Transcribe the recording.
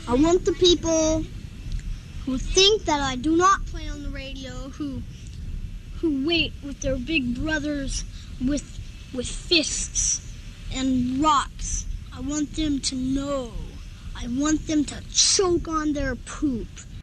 I want the people who think that I do not play on the radio, who wait with their big brothers with fists and rocks. I want them to know. I want them to choke on their poop.